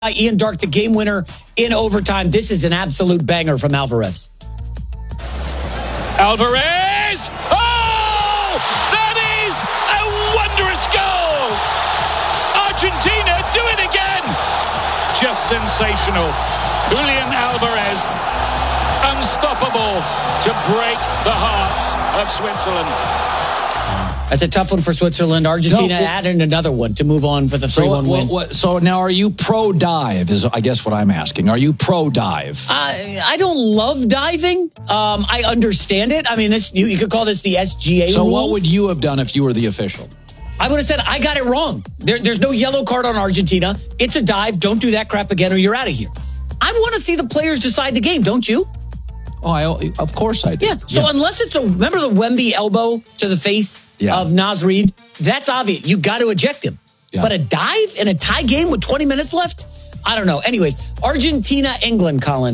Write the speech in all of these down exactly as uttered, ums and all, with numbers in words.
Ian Darke, the game winner in overtime. This is an absolute banger from Alvarez. Alvarez! Oh! That is a wondrous goal! Argentina do it again! Just sensational. Julian Alvarez, unstoppable to break the hearts of Switzerland. That's a tough one for Switzerland. Argentina no, well, added another one to move on for the three one so, win. What, so now are you pro-dive is I guess what I'm asking. Are you pro-dive? I, I don't love diving. Um, I understand it. I mean, this you, you could call this the S G A So rule. what would you have done if you were the official? I would have said, I got it wrong. There, there's no yellow card on Argentina. It's a dive. Don't do that crap again or you're out of here. I want to see the players decide the game, don't you? Oh, I, of course I do. Yeah, so yeah. Unless it's a, remember the Wemby elbow to the face yeah. of Naz Reid? That's obvious. You got to eject him. Yeah. But a dive in a tie game with twenty minutes left? I don't know. Anyways, Argentina, England, Colin.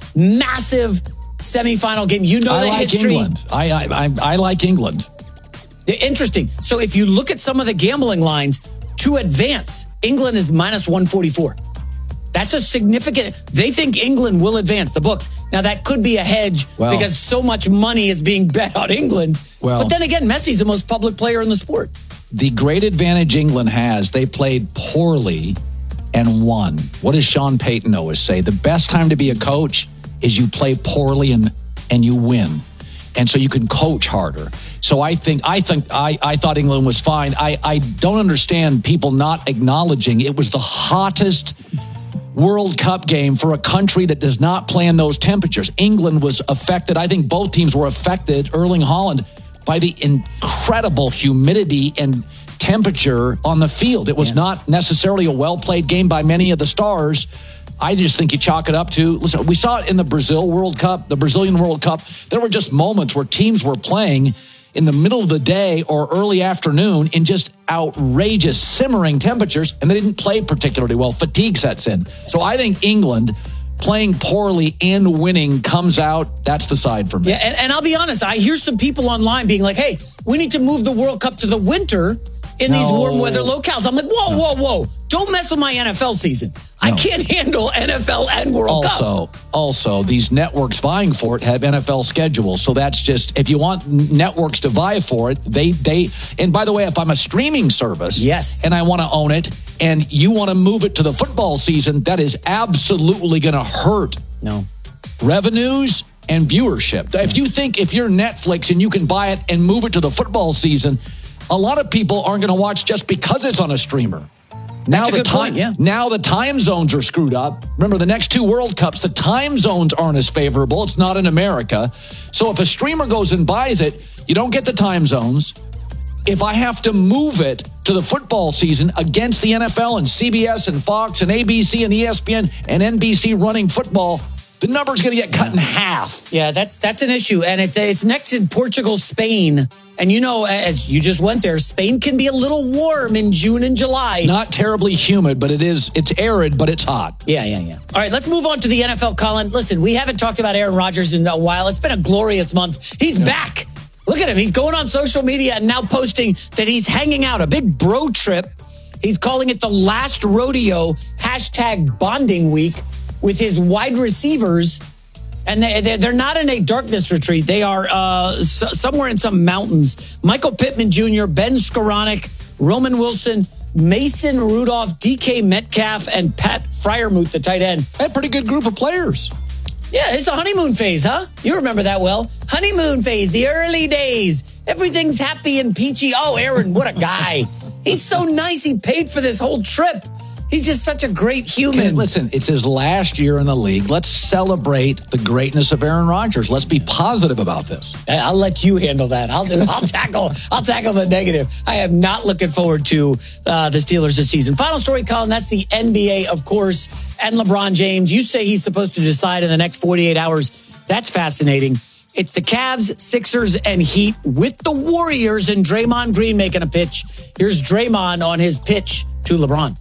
Massive semifinal game. You know I the like history. England. I, I, I, I like England. Interesting. So if you look at some of the gambling lines, to advance, England is minus one forty-four. That's a significant, they think England will advance, the books. Now, that could be a hedge well, because so much money is being bet on England. Well, but then again, Messi's the most public player in the sport. The great advantage England has, they played poorly and won. What does Sean Payton always say? The best time to be a coach is you play poorly and, and you win. And so you can coach harder. So I think I think I, I thought England was fine. I, I don't understand people not acknowledging it was the hottest World Cup game for a country that does not play in those temperatures. England was affected. I think both teams were affected, Erling Haaland, by the incredible humidity and temperature on the field. It was yeah. not necessarily a well-played game by many of the stars. I just think you chalk it up to, listen, we saw it in the Brazil World Cup, the Brazilian World Cup. There were just moments where teams were playing in the middle of the day or early afternoon in just outrageous simmering temperatures, and they didn't play particularly well. Fatigue sets in. So I think England playing poorly and winning comes out. That's the side for me. Yeah, and, and I'll be honest, I hear some people online being like, hey, we need to move the World Cup to the winter in no. these warm weather locales. I'm like, whoa, no. whoa, whoa. Don't mess with my N F L season. No. I can't handle N F L and World also, Cup. Also, these networks vying for it have N F L schedules. So that's just, if you want networks to vie for it, they, they, and by the way, if I'm a streaming service yes. and I want to own it and you want to move it to the football season, that is absolutely going to hurt no revenues and viewership. If you think if you're Netflix and you can buy it and move it to the football season, a lot of people aren't going to watch just because it's on a streamer. Now That's a the good time, point, yeah. Now the time zones are screwed up. Remember, the next two World Cups, the time zones aren't as favorable. It's not in America. So if a streamer goes and buys it, you don't get the time zones. If I have to move it to the football season against the N F L and C B S and Fox and A B C and E S P N and N B C running football, the number's going to get cut yeah. in half. Yeah, that's that's an issue. And it, it's next in Portugal, Spain. And you know, as you just went there, Spain can be a little warm in June and July. Not terribly humid, but it is. It's arid, but it's hot. Yeah, yeah, yeah. All right, let's move on to the N F L, Colin. Listen, we haven't talked about Aaron Rodgers in a while. It's been a glorious month. He's yeah. back. Look at him. He's going on social media and now posting that he's hanging out, a big bro trip. He's calling it the last rodeo, hashtag bonding week, with his wide receivers. And they, they're not in a darkness retreat. They are uh, somewhere in some mountains. Michael Pittman Junior, Ben Skoranek, Roman Wilson, Mason Rudolph, D K Metcalf, and Pat Freiermuth, the tight end. A pretty good group of players. Yeah, it's a honeymoon phase, huh? You remember that well. Honeymoon phase, the early days. Everything's happy and peachy. Oh, Aaron, what a guy. He's so nice. He paid for this whole trip. He's just such a great human. Okay, listen, it's his last year in the league. Let's celebrate the greatness of Aaron Rodgers. Let's be positive about this. I'll let you handle that. I'll do. I'll tackle. I'll tackle the negative. I am not looking forward to uh, the Steelers this season. Final story, Colin. That's the N B A, of course, and LeBron James. You say he's supposed to decide in the next forty-eight hours. That's fascinating. It's the Cavs, Sixers, and Heat with the Warriors and Draymond Green making a pitch. Here's Draymond on his pitch to LeBron.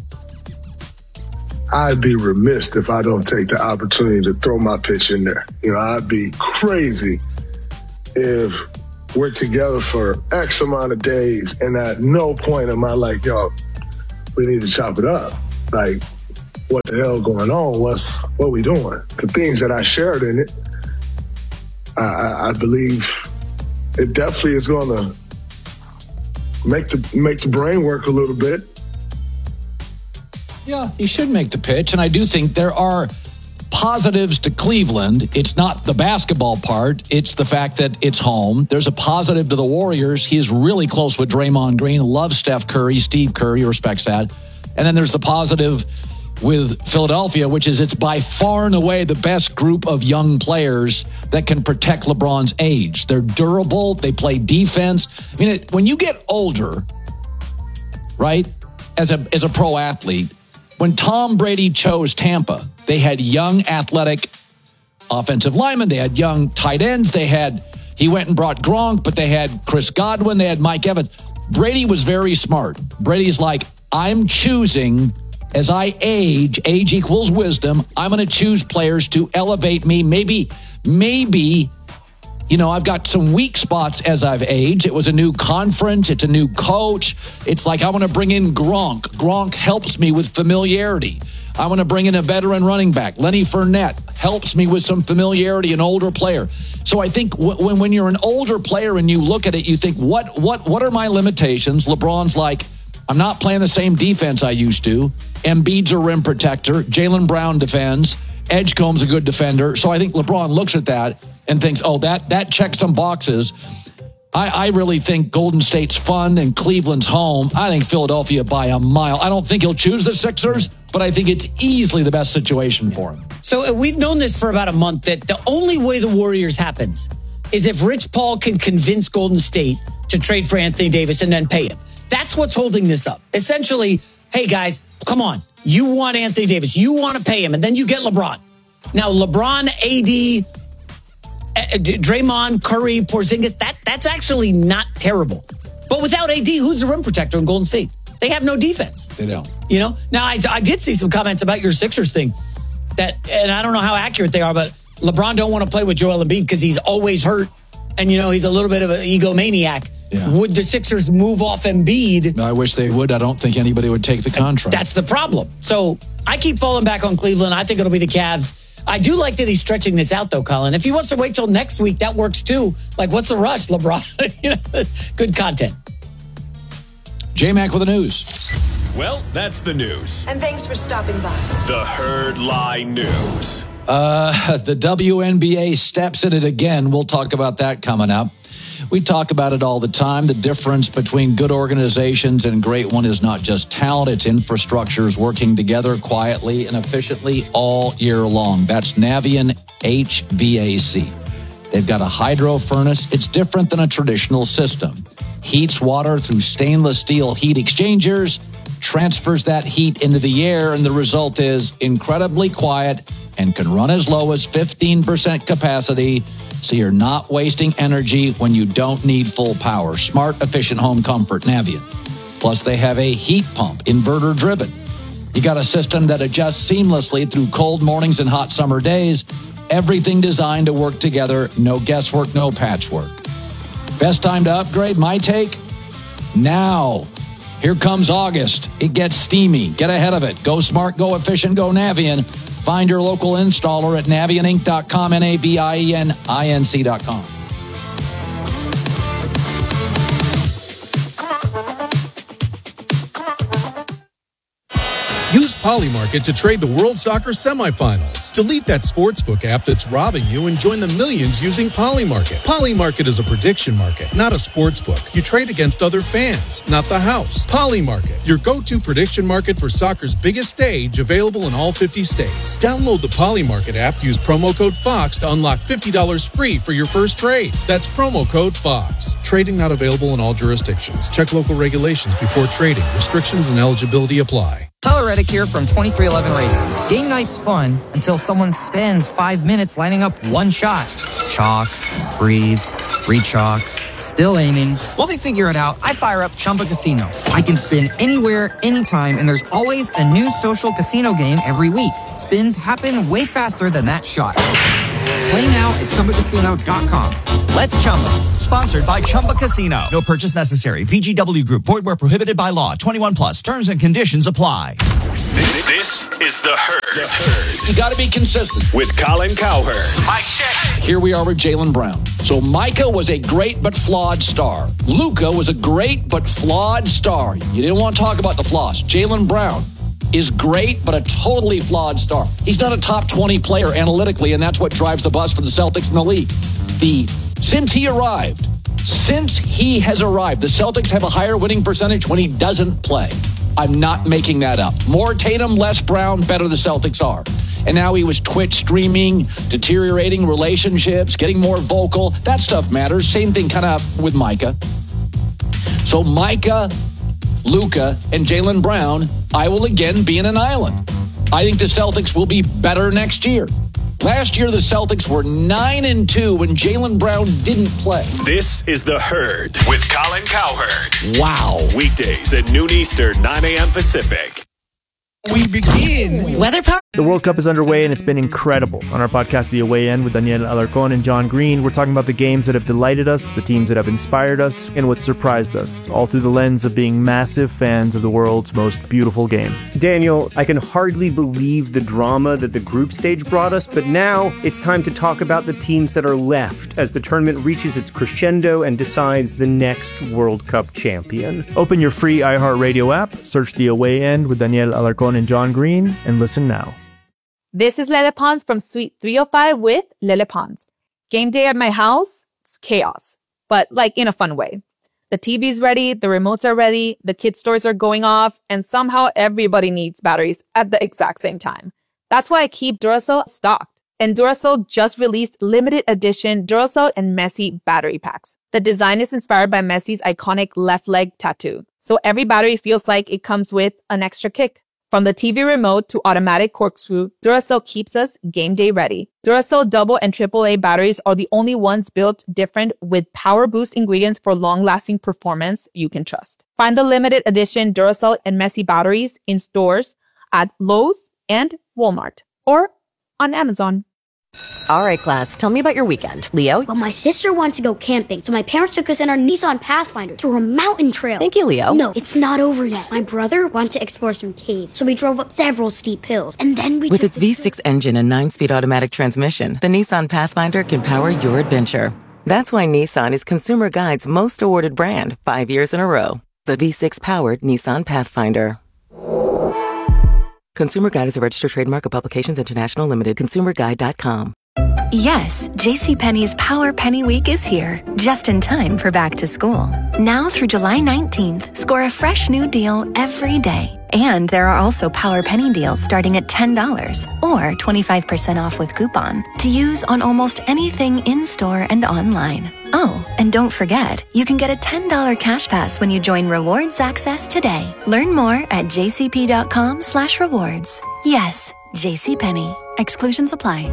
I'd be remiss if I don't take the opportunity to throw my pitch in there. You know, I'd be crazy if we're together for X amount of days and at no point am I like, yo, we need to chop it up. Like, what the hell going on? What's what we doing? The things that I shared in it, I, I believe it definitely is going to make the make the brain work a little bit. Yeah, he should make the pitch, and I do think there are positives to Cleveland. It's not the basketball part. It's the fact that it's home. There's a positive to the Warriors. He is really close with Draymond Green, loves Steph Curry, Steve Curry, respects that. And then there's the positive with Philadelphia, which is it's by far and away the best group of young players that can protect LeBron's age. They're durable. They play defense. I mean, it, when you get older, right, as a as a pro athlete, when Tom Brady chose Tampa, they had young, athletic offensive linemen. They had young tight ends. They had, he went and brought Gronk, but they had Chris Godwin. They had Mike Evans. Brady was very smart. Brady's like, I'm choosing, as I age, age equals wisdom, I'm going to choose players to elevate me. Maybe, maybe, you know, I've got some weak spots as I've aged. It was a new conference. It's a new coach. It's like I want to bring in Gronk. Gronk helps me with familiarity. I want to bring in a veteran running back. Lenny Fournette helps me with some familiarity, an older player. So I think w- when when you're an older player and you look at it, you think, what what what are my limitations? LeBron's like, I'm not playing the same defense I used to. Embiid's a rim protector. Jaylen Brown defends. Edgecombe's a good defender. So I think LeBron looks at that and thinks, oh, that that checks some boxes. I, I really think Golden State's fun and Cleveland's home. I think Philadelphia by a mile. I don't think he'll choose the Sixers, but I think it's easily the best situation for him. So uh, we've known this for about a month, that the only way the Warriors happens is if Rich Paul can convince Golden State to trade for Anthony Davis and then pay him. That's what's holding this up. Essentially, hey, guys, come on. You want Anthony Davis. You want to pay him, and then you get LeBron. Now, LeBron, A D, Draymond, Curry, Porzingis, that, that's actually not terrible. But without A D, who's the rim protector in Golden State? They have no defense. They don't. You know? Now, I, I did see some comments about your Sixers thing, that, and I don't know how accurate they are, but LeBron don't want to play with Joel Embiid because he's always hurt, and, you know, he's a little bit of an egomaniac. Yeah. Would the Sixers move off Embiid? I wish they would. I don't think anybody would take the contract. That's the problem. So I keep falling back on Cleveland. I think it'll be the Cavs. I do like that he's stretching this out, though, Colin. If he wants to wait till next week, that works, too. Like, what's the rush, LeBron? You know, good content. J-Mac with the news. Well, that's the news. And thanks for stopping by. The Herd Lie News. Uh, the W N B A steps in it again. We'll talk about that coming up. We talk about it all the time. The difference between good organizations and great one is not just talent, it's infrastructures working together quietly and efficiently all year long. That's Navien H V A C. They've got a hydro furnace. It's different than a traditional system. Heats water through stainless steel heat exchangers, transfers that heat into the air, and the result is incredibly quiet and can run as low as fifteen percent capacity, so you're not wasting energy when you don't need full power. Smart, efficient home comfort, Navien. Plus, they have a heat pump, inverter driven. You got a system that adjusts seamlessly through cold mornings and hot summer days. Everything designed to work together. No guesswork, no patchwork. Best time to upgrade, my take? Now. Here comes August. It gets steamy. Get ahead of it. Go smart, go efficient, go Navien. Find your local installer at navien inc dot com, N A V I E N I N C dot com. Use Polymarket to trade the World Soccer semifinals. Delete that sportsbook app that's robbing you and join the millions using Polymarket. Polymarket is a prediction market, not a sportsbook. You trade against other fans, not the house. Polymarket, your go-to prediction market for soccer's biggest stage, available in all fifty states. Download the Polymarket app, use promo code FOX to unlock fifty dollars free for your first trade. That's promo code FOX. Trading not available in all jurisdictions. Check local regulations before trading. Restrictions and eligibility apply. Tyler Reddick here from twenty-three eleven Racing. Game night's fun until someone spends five minutes lining up one shot. Chalk, breathe, re-chalk, still aiming. While they figure it out, I fire up Chumba Casino. I can spin anywhere, anytime, and there's always a new social casino game every week. Spins happen way faster than that shot. Play now at Chumba Casino dot com. Let's Chumba. Sponsored by Chumba Casino. No purchase necessary. V G W Group. Void where prohibited by law. twenty-one plus. Terms and conditions apply. This is The Herd. The Herd. You got to be consistent. With Colin Cowherd. Mic check. Here we are with Jaylen Brown. So Micah was a great but flawed star. Luka was a great but flawed star. You didn't want to talk about the flaws. Jaylen Brown is great but a totally flawed star. He's not a top twenty player analytically, and that's what drives the bus for the Celtics in the league. The since he arrived, since he has arrived, the Celtics have a higher winning percentage when he doesn't play. I'm not making that up. More Tatum, less Brown, better the Celtics are. And now he was Twitch streaming, deteriorating relationships, getting more vocal. That stuff matters. Same thing kind of with Micah. So Micah, Luka, and Jaylen Brown, I will again be in an island. I think the Celtics will be better next year. Last year, the Celtics were nine and two when Jaylen Brown didn't play. This is The Herd with Colin Cowherd. Wow. Weekdays at noon Eastern, nine a.m. Pacific. We begin. Weather power. The World Cup is underway and it's been incredible. On our podcast, The Away End, with Daniel Alarcón and John Green, we're talking about the games that have delighted us, the teams that have inspired us, and what surprised us, all through the lens of being massive fans of the world's most beautiful game. Daniel, I can hardly believe the drama that the group stage brought us, but now it's time to talk about the teams that are left as the tournament reaches its crescendo and decides the next World Cup champion. Open your free iHeartRadio app, search The Away End with Daniel Alarcón and John Green, and listen now. This is Lele Pons from Suite three oh five with Lele Pons. Game day at my house, it's chaos, but like in a fun way. The T V's ready, the remotes are ready, the kids' stores are going off, and somehow everybody needs batteries at the exact same time. That's why I keep Duracell stocked. And Duracell just released limited edition Duracell and Messi battery packs. The design is inspired by Messi's iconic left leg tattoo, so every battery feels like it comes with an extra kick. From the T V remote to automatic corkscrew, Duracell keeps us game day ready. Duracell double and triple A batteries are the only ones built different with power boost ingredients for long-lasting performance you can trust. Find the limited edition Duracell and Messi batteries in stores at Lowe's and Walmart or on Amazon. All right, class, tell me about your weekend. Leo? Well, my sister wants to go camping, so my parents took us in our Nissan Pathfinder to a mountain trail. Thank you, Leo. No, it's not over yet. My brother wanted to explore some caves, so we drove up several steep hills, and then we... With its V six engine and nine-speed automatic transmission, the Nissan Pathfinder can power your adventure. That's why Nissan is Consumer Guide's most awarded brand, five years in a row. The V six-powered Nissan Pathfinder. Consumer Guide is a registered trademark of Publications International Limited. consumer guide dot com. Yes, JCPenney's Power Penny Week is here, just in time for back to school. Now through July nineteenth, score a fresh new deal every day. And there are also Power Penny deals starting at ten dollars or twenty-five percent off with coupon to use on almost anything in-store and online. Oh, and don't forget, you can get a ten dollars cash pass when you join Rewards Access today. Learn more at jcp.com slash rewards. Yes, JCPenney. Exclusions apply.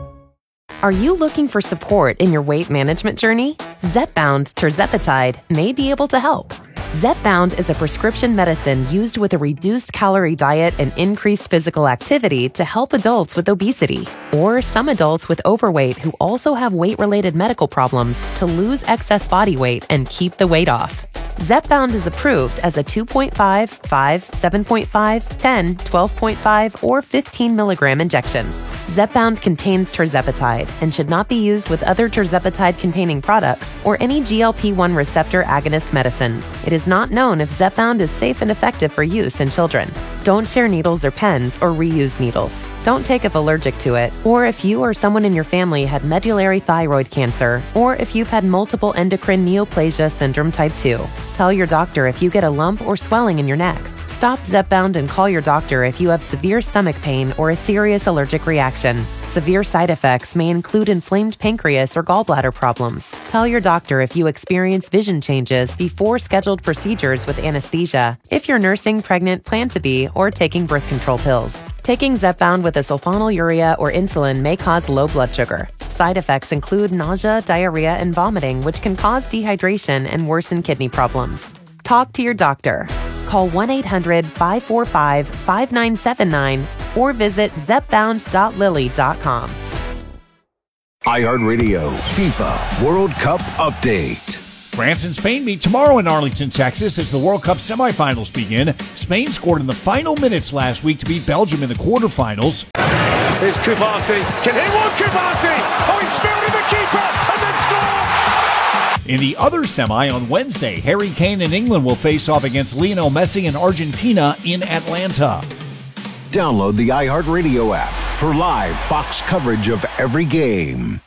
Are you looking for support in your weight management journey? Zepbound tirzepatide may be able to help. Zepbound is a prescription medicine used with a reduced calorie diet and increased physical activity to help adults with obesity or some adults with overweight who also have weight-related medical problems to lose excess body weight and keep the weight off. Zepbound is approved as a two point five, five, seven point five, ten, twelve point five, or fifteen milligram injection. Zepbound contains tirzepatide and should not be used with other tirzepatide-containing products or any G L P one receptor agonist medicines. It is not known if Zepbound is safe and effective for use in children. Don't share needles or pens or reuse needles. Don't take if allergic to it, or if you or someone in your family had medullary thyroid cancer, or if you've had multiple endocrine neoplasia syndrome type two. Tell your doctor if you get a lump or swelling in your neck. Stop Zepbound and call your doctor if you have severe stomach pain or a serious allergic reaction. Severe side effects may include inflamed pancreas or gallbladder problems. Tell your doctor if you experience vision changes before scheduled procedures with anesthesia, if you're nursing, pregnant, plan to be, or taking birth control pills. Taking Zepbound with a sulfonylurea or insulin may cause low blood sugar. Side effects include nausea, diarrhea, and vomiting, which can cause dehydration and worsen kidney problems. Talk to your doctor. Call one eight hundred, five four five, five nine seven nine or visit zepbound dot lilly dot com. iHeartRadio FIFA World Cup Update. France and Spain meet tomorrow in Arlington, Texas as the World Cup semifinals begin. Spain scored in the final minutes last week to beat Belgium in the quarterfinals. Here's Kubasi. Can he walk Kubasi? Oh, he spilled in the keeper and then score! In the other semi on Wednesday, Harry Kane and England will face off against Lionel Messi and Argentina in Atlanta. Download the iHeartRadio app for live Fox coverage of every game.